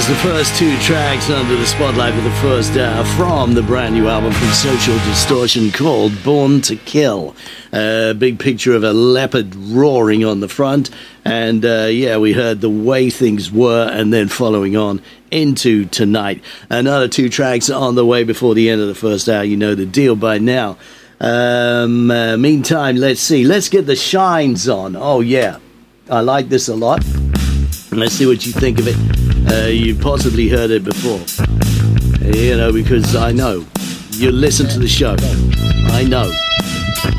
was the first two tracks under the spotlight for the first hour from the brand new album from Social Distortion called Born to Kill. Big picture of a leopard roaring on the front. And we heard The Way Things Were, and then following on into Tonight. Another two tracks on the way before the end of the first hour. You know the deal by now. Meantime, let's see. Let's get the Shines on. Oh, yeah. I like this a lot. Let's see what you think of it. You possibly heard it before. Because I know. You listen to the show. I know.